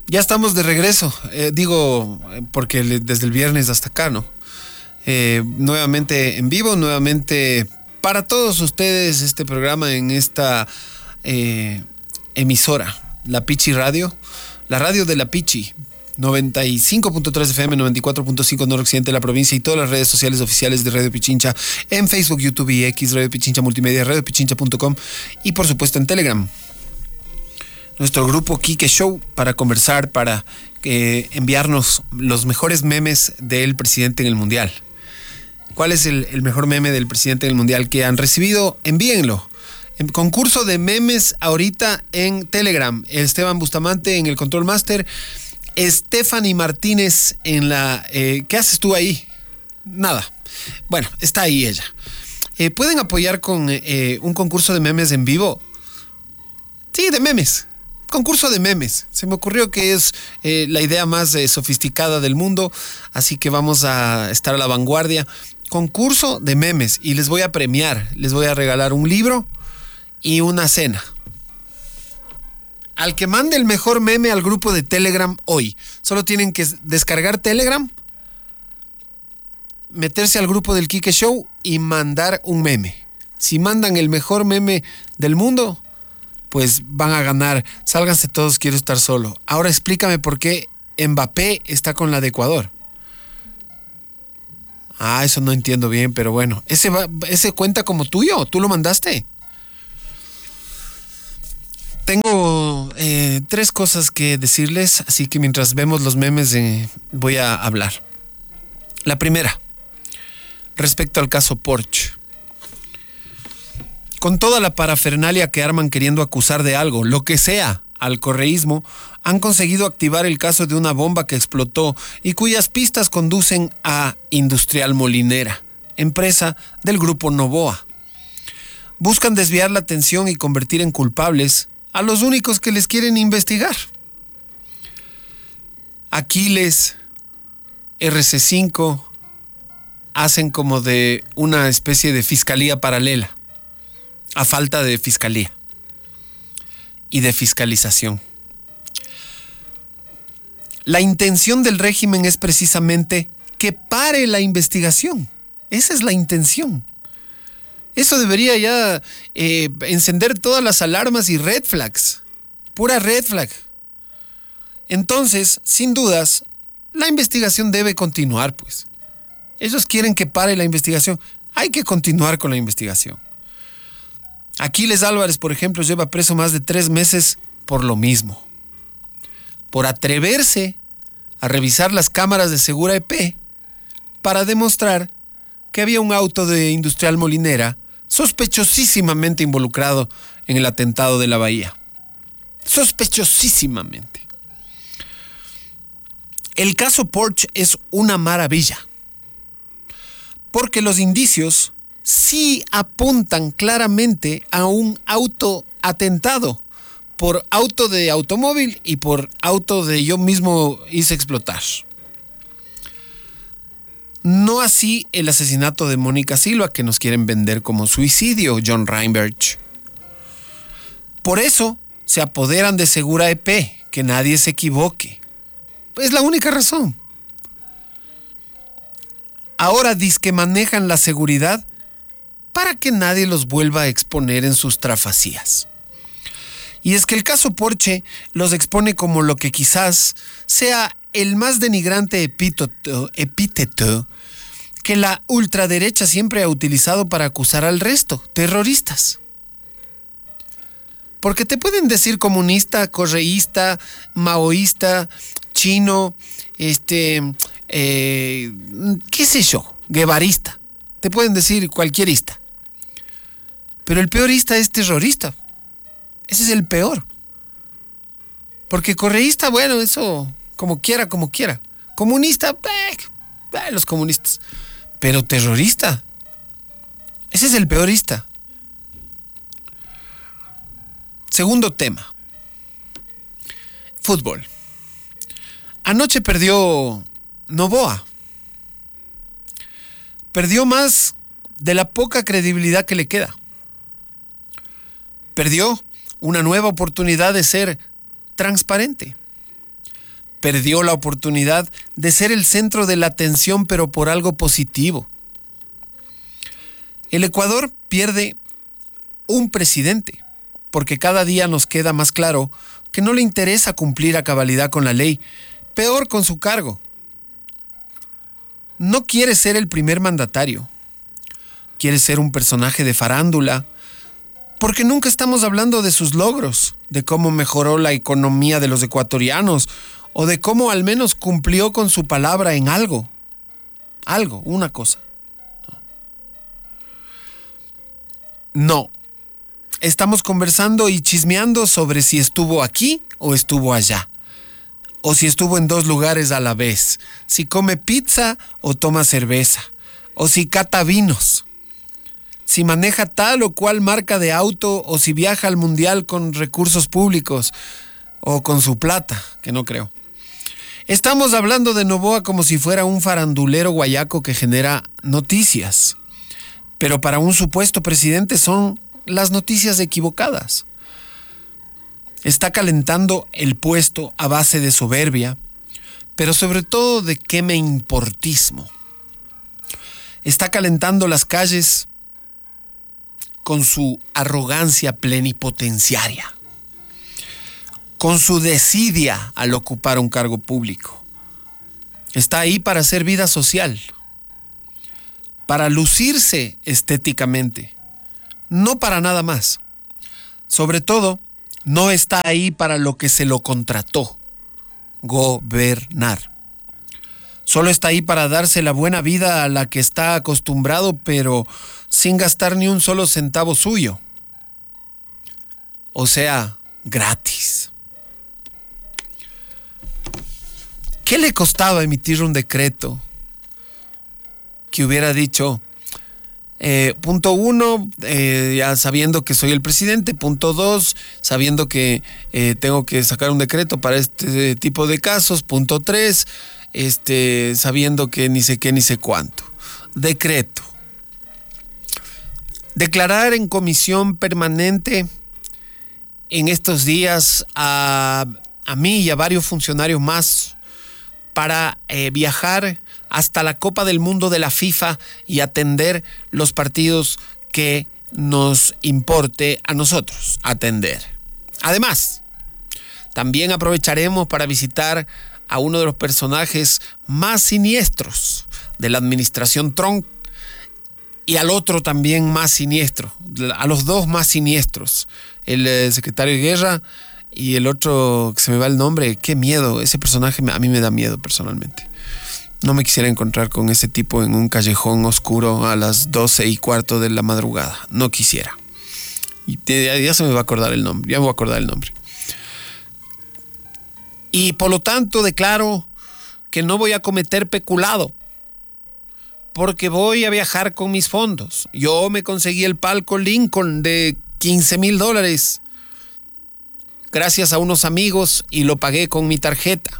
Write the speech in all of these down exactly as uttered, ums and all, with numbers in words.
Ya estamos de regreso, eh, digo, porque desde el viernes hasta acá, ¿no? Eh, nuevamente en vivo, nuevamente para todos ustedes este programa en esta eh, emisora, La Pichi Radio, la radio de La Pichi, noventa y cinco punto tres F M, noventa y cuatro punto cinco noroccidente de la provincia y todas las redes sociales oficiales de Radio Pichincha en Facebook, YouTube y X, Radio Pichincha Multimedia, radio pichincha punto com y por supuesto en Telegram. Nuestro grupo Quique Show para conversar, para eh, enviarnos los mejores memes del presidente en el Mundial. ¿Cuál es el, el mejor meme del presidente en el Mundial que han recibido? Envíenlo. En concurso de memes ahorita en Telegram. Esteban Bustamante en el Control Master. Stephanie Martínez en la... Eh, ¿Qué haces tú ahí? Nada. Bueno, está ahí ella. Eh, ¿Pueden apoyar con eh, un concurso de memes en vivo? Sí, de memes. Concurso de memes. Se me ocurrió que es eh, la idea más eh, sofisticada del mundo, así que vamos a estar a la vanguardia. Concurso de memes y les voy a premiar. Les voy a regalar un libro y una cena. Al que mande el mejor meme al grupo de Telegram hoy, solo tienen que descargar Telegram, meterse al grupo del Quique Show y mandar un meme. Si mandan el mejor meme del mundo, pues van a ganar. Sálganse todos, quiero estar solo. Ahora explícame por qué Mbappé está con la de Ecuador. Ah, eso no entiendo bien, pero bueno. ¿Ese, va, ese cuenta como tuyo? ¿Tú lo mandaste? Tengo eh, tres cosas que decirles, así que mientras vemos los memes eh, voy a hablar. La primera, respecto al caso Porsche. Con toda la parafernalia que arman queriendo acusar de algo, lo que sea, al correísmo, han conseguido activar el caso de una bomba que explotó y cuyas pistas conducen a Industrial Molinera, empresa del grupo Novoa. Buscan desviar la atención y convertir en culpables a los únicos que les quieren investigar. Aquiles, R C cinco, hacen como de una especie de fiscalía paralela, a falta de fiscalía y de fiscalización. La intención del régimen es precisamente que pare la investigación. Esa es la intención. Eso debería ya eh, encender todas las alarmas y red flags. Pura red flag. Entonces, sin dudas, la investigación debe continuar, pues. Ellos quieren que pare la investigación. Hay que continuar con la investigación. Aquiles Álvarez, por ejemplo, lleva preso más de tres meses por lo mismo. Por atreverse a revisar las cámaras de Segura E P para demostrar que había un auto de Industrial Molinera sospechosísimamente involucrado en el atentado de la Bahía. Sospechosísimamente. El caso Porsche es una maravilla, porque los indicios sí apuntan claramente a un auto atentado por auto de automóvil y por auto de yo mismo hice explotar. No así el asesinato de Mónica Silva, que nos quieren vender como suicidio, John Reinberg. Por eso se apoderan de Segura E P, que nadie se equivoque. Es la única razón. Ahora dizque manejan la seguridad para que nadie los vuelva a exponer en sus trafacías. Y es que el caso Porsche los expone como lo que quizás sea el más denigrante epíteto, epíteto que la ultraderecha siempre ha utilizado para acusar al resto, terroristas. Porque te pueden decir comunista, correísta, maoísta, chino, este, eh, qué sé yo, guevarista. Te pueden decir cualquierista. Pero el peorista es terrorista. Ese es el peor. Porque correísta, bueno, eso como quiera, como quiera. Comunista, eh, eh, los comunistas. Pero terrorista, ese es el peorista. Segundo tema. Fútbol. Anoche perdió Novoa. Perdió más de la poca credibilidad que le queda. Perdió una nueva oportunidad de ser transparente. perdió la oportunidad de ser el centro de la atención, pero por algo positivo. El Ecuador pierde un presidente, porque cada día nos queda más claro que no le interesa cumplir a cabalidad con la ley, peor con su cargo. No quiere ser el primer mandatario, quiere ser un personaje de farándula, porque nunca estamos hablando de sus logros, de cómo mejoró la economía de los ecuatorianos, o de cómo al menos cumplió con su palabra en algo. Algo, una cosa. No. Estamos conversando y chismeando sobre si estuvo aquí o estuvo allá. O si estuvo en dos lugares a la vez. Si come pizza o toma cerveza. O si cata vinos. Si maneja tal o cual marca de auto o si viaja al mundial con recursos públicos o con su plata, que no creo. Estamos hablando de Noboa como si fuera un farandulero guayaco que genera noticias. Pero para un supuesto presidente son las noticias equivocadas. Está calentando el puesto a base de soberbia, pero sobre todo de qué me importismo. Está calentando las calles con su arrogancia plenipotenciaria, con su desidia al ocupar un cargo público. Está ahí para hacer vida social, para lucirse estéticamente, no para nada más. Sobre todo, no está ahí para lo que se lo contrató, gobernar. Solo está ahí para darse la buena vida a la que está acostumbrado, pero sin gastar ni un solo centavo suyo. O sea, gratis. ¿Qué le costaba emitir un decreto que hubiera dicho, eh, punto uno, eh, ya sabiendo que soy el presidente, punto dos, sabiendo que eh, tengo que sacar un decreto para este tipo de casos, punto tres, este, sabiendo que ni sé qué ni sé cuánto. Decreto. Declarar en comisión permanente en estos días a, a mí y a varios funcionarios más para eh, viajar hasta la Copa del Mundo de la FIFA y atender los partidos que nos importe a nosotros atender. Además, también aprovecharemos para visitar a uno de los personajes más siniestros de la administración Trump y al otro también más siniestro, a los dos más siniestros, el eh, secretario de Guerra y el otro que se me va el nombre. Qué miedo, ese personaje a mí me da miedo personalmente. No me quisiera encontrar con ese tipo en un callejón oscuro a las doce y cuarto de la madrugada. No quisiera. Y ya, ya se me va a acordar el nombre. Ya me voy a acordar el nombre. Y por lo tanto declaro que no voy a cometer peculado. Porque voy a viajar con mis fondos. Yo me conseguí el palco Lincoln de quince mil dólares. Gracias a unos amigos y lo pagué con mi tarjeta.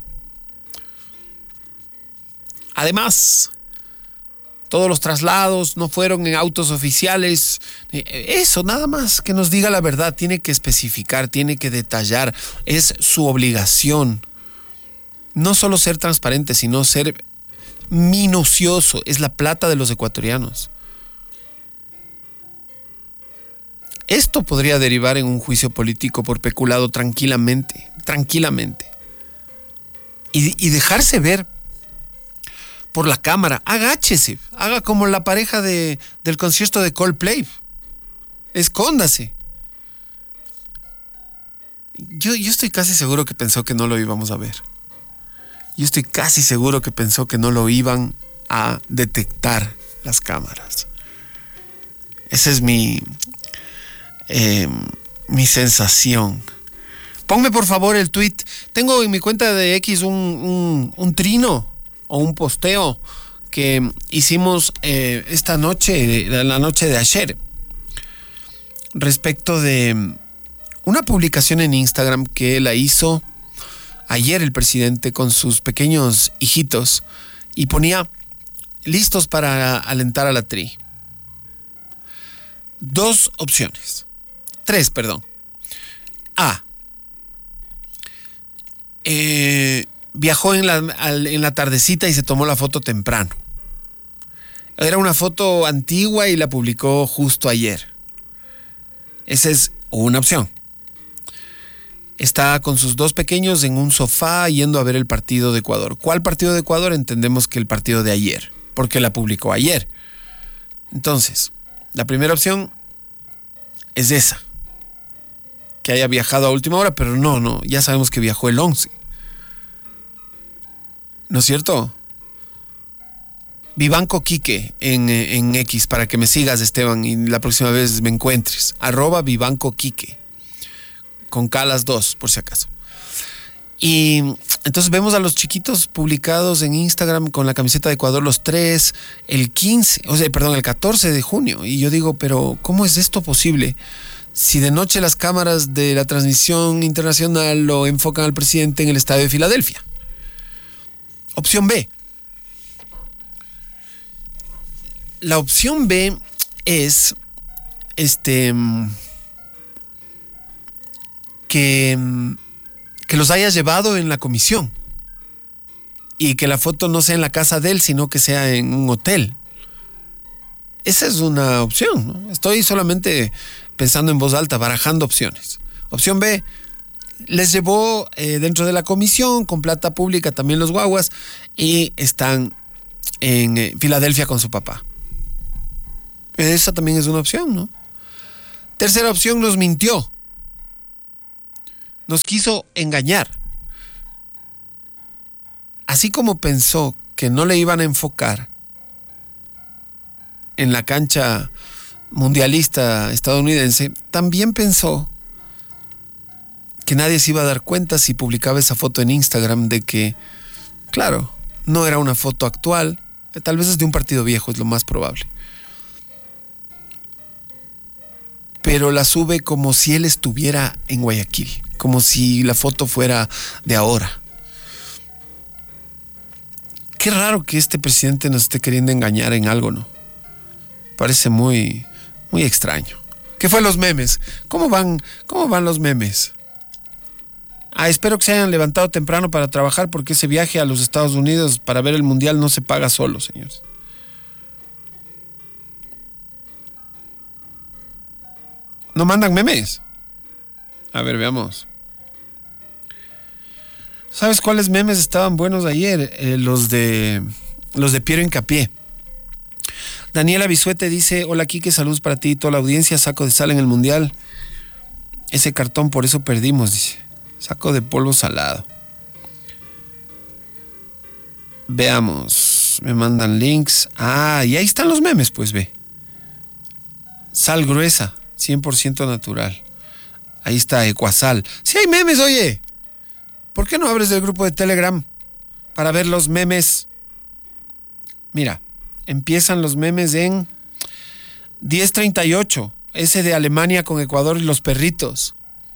Además, todos los traslados no fueron en autos oficiales. Eso, nada más que nos diga la verdad. Tiene que especificar, tiene que detallar. Es su obligación. No solo ser transparente, sino ser minucioso. Es la plata de los ecuatorianos. Esto podría derivar en un juicio político por peculado tranquilamente, tranquilamente. Y, y dejarse ver por la cámara. Agáchese, haga como la pareja de, del concierto de Coldplay. Escóndase. Yo, yo estoy casi seguro que pensó que no lo íbamos a ver. Yo estoy casi seguro que pensó que no lo iban a detectar las cámaras. Esa es mi... Eh, mi sensación. Ponme por favor el tweet. Tengo en mi cuenta de X un, un, un trino o un posteo que hicimos eh, esta noche, la noche de ayer, respecto de una publicación en Instagram que la hizo ayer el presidente con sus pequeños hijitos y ponía listos para alentar a la tri. Dos opciones. Tres, perdón. A. Eh, viajó en la, al, en la tardecita y se tomó la foto temprano. Era una foto antigua y la publicó justo ayer. Esa es una opción. Está con sus dos pequeños en un sofá yendo a ver el partido de Ecuador. ¿Cuál partido de Ecuador? Entendemos que el partido de ayer, porque la publicó ayer. Entonces, la primera opción es esa. Que haya viajado a última hora, pero no, no, ya sabemos que viajó el once. ¿No es cierto? Vivanco Quique en, en X, para que me sigas, Esteban, y la próxima vez me encuentres. Arroba Vivanco Quique. Con K las dos, por si acaso. Y entonces vemos a los chiquitos publicados en Instagram con la camiseta de Ecuador, los tres, el quince, o sea, perdón, el catorce de junio. Y yo digo, pero ¿cómo es esto posible? Si de noche las cámaras de la transmisión internacional lo enfocan al presidente en el estadio de Filadelfia. Opción B. La opción B es este que, que los hayas llevado en la comisión y que la foto no sea en la casa de él, sino que sea en un hotel. Esa es una opción, ¿no? Estoy solamente pensando en voz alta, barajando opciones. Opción B, les llevó eh, dentro de la comisión con plata pública también los guaguas y están en eh, Filadelfia con su papá. Esa también es una opción, ¿no? Tercera opción, nos mintió. Nos quiso engañar. Así como pensó que no le iban a enfocar en la cancha mundialista estadounidense, también pensó que nadie se iba a dar cuenta si publicaba esa foto en Instagram de que, claro, no era una foto actual, tal vez es de un partido viejo, es lo más probable. Pero la sube como si él estuviera en Guayaquil, como si la foto fuera de ahora. Qué raro que este presidente nos esté queriendo engañar en algo, ¿no? Parece muy, muy extraño. ¿Qué fue los memes? ¿Cómo van, cómo van los memes? Ah, espero que se hayan levantado temprano para trabajar porque ese viaje a los Estados Unidos para ver el Mundial no se paga solo, señores. ¿No mandan memes? A ver, veamos. ¿Sabes cuáles memes estaban buenos ayer? Eh, los de los de Piero Hincapié. Daniela Bisuete dice, hola Quique, saludos para ti y toda la audiencia, saco de sal en el Mundial. Ese cartón por eso perdimos, dice. Saco de polvo salado. Veamos, me mandan links. Ah, y ahí están los memes, pues ve. Sal gruesa, cien por ciento natural. Ahí está, Ecuasal. Sí hay memes, oye. ¿Por qué no abres el grupo de Telegram para ver los memes? Mira, empiezan los memes en diez treinta y ocho. Ese de Alemania con Ecuador y los perritos.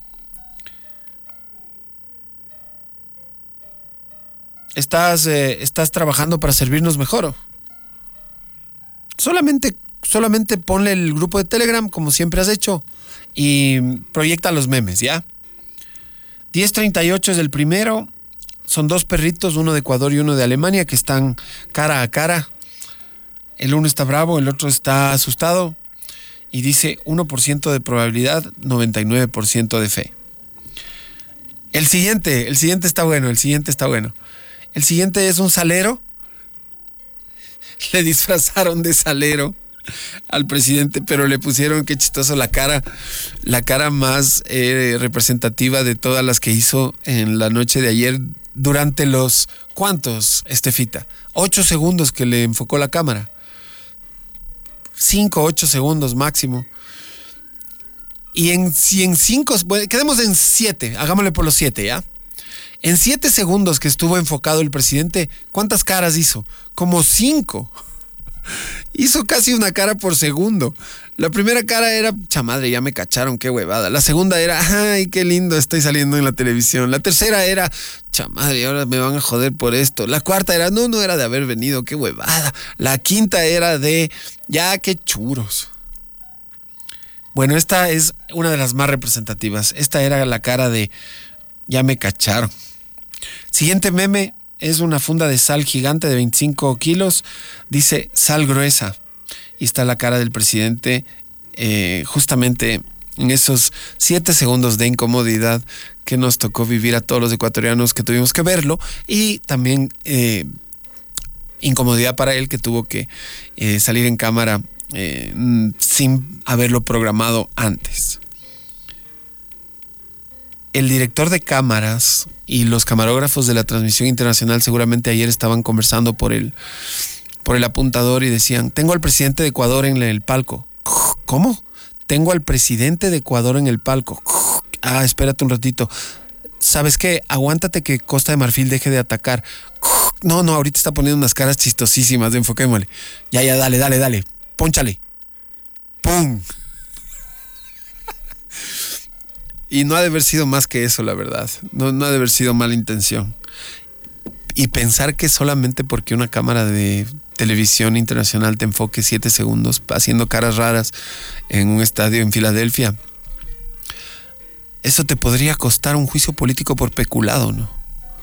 Estás, eh, estás trabajando para servirnos mejor. Solamente, solamente ponle el grupo de Telegram como siempre has hecho y proyecta los memes, ¿ya? diez treinta y ocho es el primero. Son dos perritos, uno de Ecuador y uno de Alemania, que están cara a cara. El uno está bravo, el otro está asustado. Y dice uno por ciento de probabilidad, noventa y nueve por ciento de fe. El siguiente, el siguiente está bueno, el siguiente está bueno. El siguiente es un salero. Le disfrazaron de salero al presidente, pero le pusieron, qué chistoso, la cara, la cara más eh, representativa de todas las que hizo en la noche de ayer durante los, ¿cuántos, Estefita? Ocho segundos que le enfocó la cámara. Cinco, ocho segundos máximo. Y en, si en cinco, bueno, quedemos en siete, hagámosle por los siete, ¿ya? En siete segundos que estuvo enfocado el presidente, ¿cuántas caras hizo? Como cinco. Hizo casi una cara por segundo. La primera cara era, chamadre, ya me cacharon, qué huevada. La segunda era, ay, qué lindo, estoy saliendo en la televisión. La tercera era, chamadre, ahora me van a joder por esto. La cuarta era, no, no era de haber venido, qué huevada. La quinta era de, ya, qué churos. Bueno, esta es una de las más representativas. Esta era la cara de, ya me cacharon. Siguiente meme es una funda de sal gigante de veinticinco kilos. Dice sal gruesa. Y está la cara del presidente eh, justamente en esos siete segundos de incomodidad que nos tocó vivir a todos los ecuatorianos que tuvimos que verlo. Y también eh, incomodidad para él que tuvo que eh, salir en cámara eh, sin haberlo programado antes. El director de cámaras y los camarógrafos de la transmisión internacional seguramente ayer estaban conversando por el, por el apuntador y decían, tengo al presidente de Ecuador en el palco. ¿Cómo? Tengo al presidente de Ecuador en el palco. Ah, espérate un ratito. ¿Sabes qué? Aguántate que Costa de Marfil deje de atacar. No, no, ahorita está poniendo unas caras chistosísimas de enfoquémosle. Ya, ya, dale, dale, dale. Pónchale. ¡Pum! Y no ha de haber sido más que eso, la verdad. No, no ha de haber sido mala intención. Y pensar que solamente porque una cámara de televisión internacional te enfoque siete segundos haciendo caras raras en un estadio en Filadelfia, eso te podría costar un juicio político por peculado, ¿no?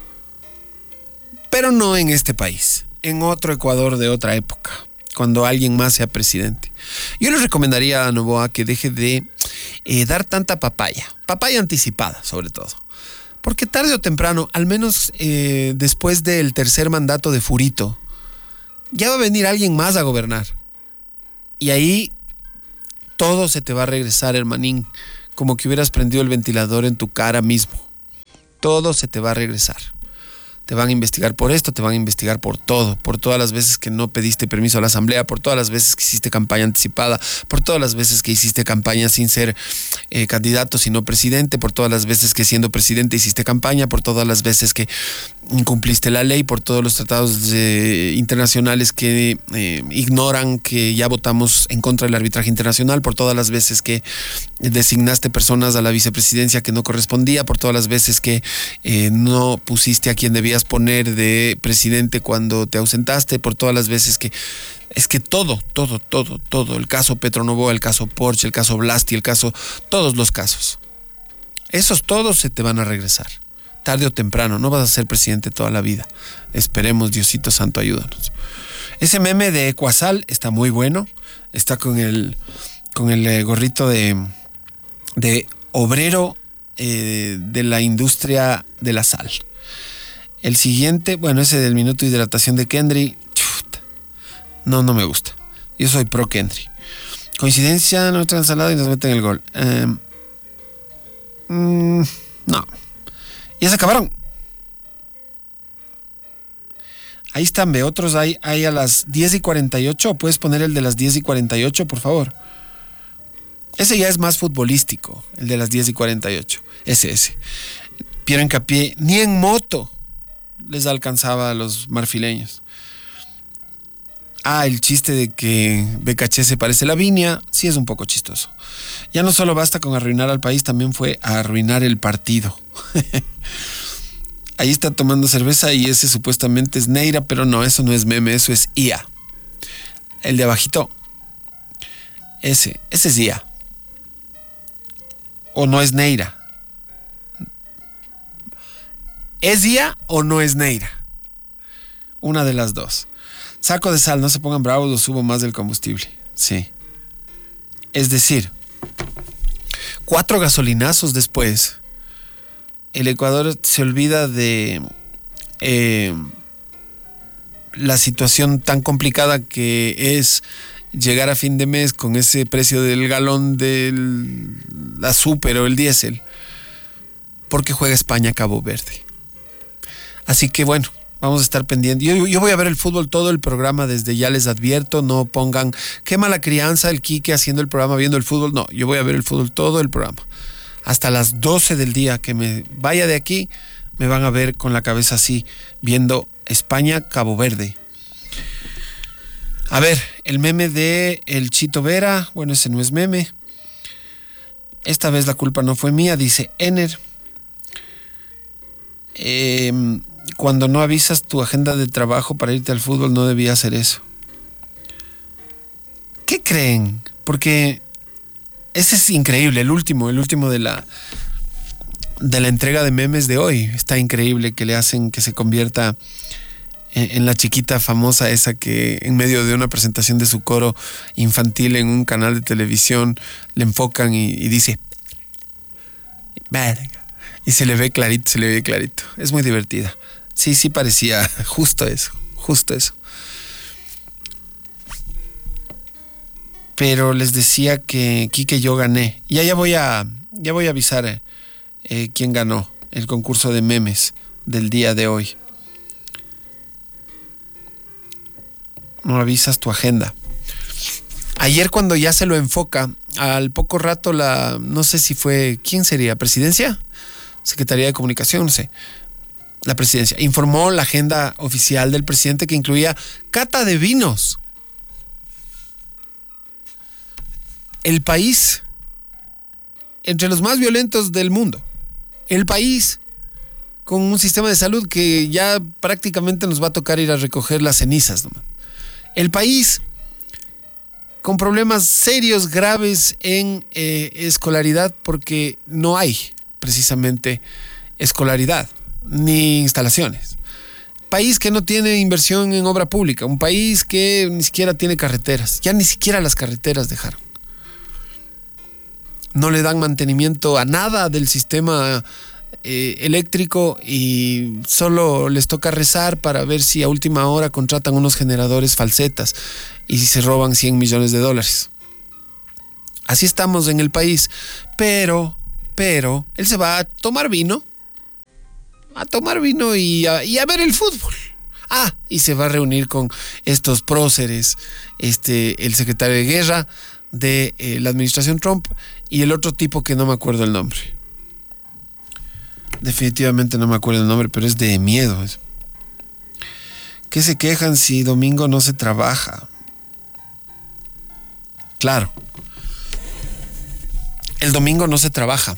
Pero no en este país, en otro Ecuador de otra época, cuando alguien más sea presidente. Yo le recomendaría a Noboa que deje de eh, dar tanta papaya, papaya anticipada sobre todo, porque tarde o temprano, al menos eh, después del tercer mandato de Furito, ya va a venir alguien más a gobernar. Y ahí todo se te va a regresar, hermanín, como que hubieras prendido el ventilador en tu cara mismo. Todo se te va a regresar. Te van a investigar por esto, te van a investigar por todo, por todas las veces que no pediste permiso a la asamblea, por todas las veces que hiciste campaña anticipada, por todas las veces que hiciste campaña sin ser eh, candidato, sino presidente, por todas las veces que siendo presidente hiciste campaña, por todas las veces que incumpliste la ley, por todos los tratados de, internacionales que eh, ignoran que ya votamos en contra del arbitraje internacional, por todas las veces que designaste personas a la vicepresidencia que no correspondía, por todas las veces que eh, no pusiste a quien debías poner de presidente cuando te ausentaste, por todas las veces que es que todo, todo, todo, todo, el caso Petronovoa, el caso Porsche, el caso Blasti, el caso, todos los casos, esos todos se te van a regresar, tarde o temprano. No vas a ser presidente toda la vida, esperemos, Diosito Santo, ayúdanos. Ese meme de Ecuasal está muy bueno, está con el, con el gorrito de, de obrero eh, de la industria de la sal. El siguiente, bueno, ese del minuto de hidratación de Kendry, chuta, no, no me gusta. Yo soy pro Kendry. Coincidencia, nuestra ensalada y nos meten el gol. Eh, mmm, no. Ya se acabaron. Ahí están, ve, otros hay, hay a las diez y cuarenta y ocho. ¿Puedes poner el de las diez y cuarenta y ocho, por favor? Ese ya es más futbolístico, el de las diez y cuarenta y ocho. Ese, ese. Piero Hincapié, ni en moto les alcanzaba a los marfileños. Ah, el chiste de que B K H se parece a Lavinia, sí es un poco chistoso. Ya no solo basta con arruinar al país, también fue a arruinar el partido. Ahí está tomando cerveza y ese supuestamente es Neira, pero no, eso no es meme, eso es I A. El de abajito, ese, ese es I A. O no es Neira. ¿Es I A o no es Neira? Una de las dos. Saco de sal, no se pongan bravos, lo subo más del combustible. Sí. Es decir, cuatro gasolinazos después, el Ecuador se olvida de eh, la situación tan complicada que es llegar a fin de mes con ese precio del galón de la super o el diésel, porque juega España Cabo Verde. Así que bueno, vamos a estar pendientes. Yo, yo voy a ver el fútbol todo el programa, desde ya les advierto, no pongan qué mala crianza el Quique haciendo el programa viendo el fútbol. No, yo voy a ver el fútbol todo el programa. Hasta las doce del día que me vaya de aquí, me van a ver con la cabeza así, viendo España Cabo Verde. A ver, el meme de el Chito Vera, bueno, ese no es meme. Esta vez la culpa no fue mía, dice Ener. Eh, cuando no avisas tu agenda de trabajo para irte al fútbol, no debía hacer eso. ¿Qué creen? Porque ese es increíble, el último, el último de la de la entrega de memes de hoy. Está increíble que le hacen que se convierta en, en la chiquita famosa esa que en medio de una presentación de su coro infantil en un canal de televisión le enfocan y, y dice verga. Y se le ve clarito, se le ve clarito. Es muy divertida. Sí, sí parecía justo eso, justo eso. Pero les decía que Quique, yo gané. Ya ya voy a, ya voy a avisar eh, quién ganó el concurso de memes del día de hoy. No avisas tu agenda. Ayer cuando ya se lo enfoca, al poco rato la, no sé si fue, ¿quién sería? ¿Presidencia? Secretaría de Comunicación, no sé. La presidencia informó la agenda oficial del presidente que incluía cata de vinos. El país entre los más violentos del mundo. El país con un sistema de salud que ya prácticamente nos va a tocar ir a recoger las cenizas nomás. El país con problemas serios, graves en eh, escolaridad, porque no hay precisamente escolaridad ni instalaciones. País que no tiene inversión en obra pública, un país que ni siquiera tiene carreteras, ya ni siquiera las carreteras dejaron. No le dan mantenimiento a nada del sistema eh, eléctrico y solo les toca rezar para ver si a última hora contratan unos generadores falsetas y si se roban cien millones de dólares. Así estamos en el país, pero, pero, él se va a tomar vino, a tomar vino y a, y a ver el fútbol. Ah, y se va a reunir con estos próceres, este, el secretario de Guerra de eh, la administración Trump y el otro tipo que no me acuerdo el nombre. Definitivamente no me acuerdo el nombre, pero es de miedo. ¿Qué se quejan si domingo no se trabaja? Claro. El domingo no se trabaja.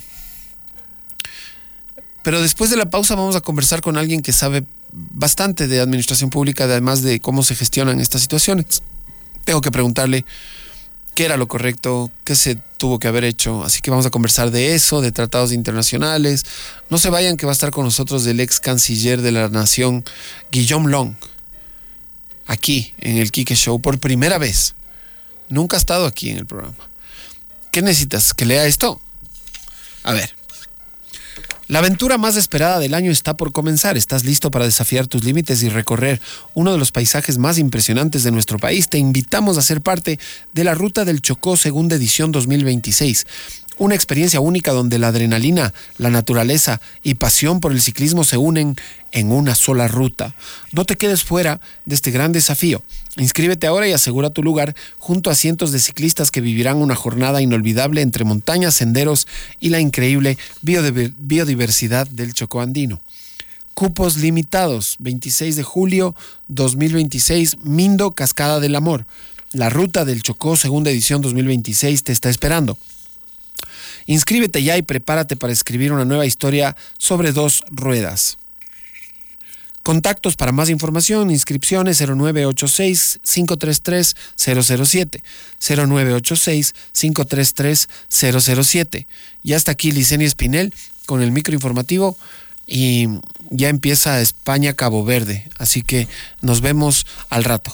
Pero después de la pausa vamos a conversar con alguien que sabe bastante de administración pública, además de cómo se gestionan estas situaciones. Tengo que preguntarle qué era lo correcto, qué se tuvo que haber hecho. Así que vamos a conversar de eso, de tratados internacionales. No se vayan, que va a estar con nosotros el ex canciller de la nación, Guillaume Long, aquí en el Quique Show por primera vez. Nunca ha estado aquí en el programa. ¿Qué necesitas? ¿Que lea esto? A ver. La aventura más esperada del año está por comenzar. ¿Estás listo para desafiar tus límites y recorrer uno de los paisajes más impresionantes de nuestro país? Te invitamos a ser parte de la Ruta del Chocó segunda edición dos mil veintiséis. Una experiencia única donde la adrenalina, la naturaleza y pasión por el ciclismo se unen en una sola ruta. No te quedes fuera de este gran desafío. Inscríbete ahora y asegura tu lugar junto a cientos de ciclistas que vivirán una jornada inolvidable entre montañas, senderos y la increíble biodiversidad del Chocó andino. Cupos limitados, veintiséis de julio dos mil veintiséis, Mindo, Cascada del Amor. La Ruta del Chocó segunda edición dos mil veintiséis te está esperando. Inscríbete ya y prepárate para escribir una nueva historia sobre dos ruedas. Contactos para más información, inscripciones cero nueve ocho seis, cinco tres tres, cero cero siete, cero nueve ocho seis, cinco tres tres, cero cero siete. Ya está aquí Licenia Espinel con el microinformativo y ya empieza España Cabo Verde, así que nos vemos al rato.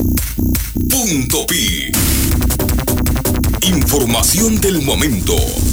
Punto Pi. Información del momento.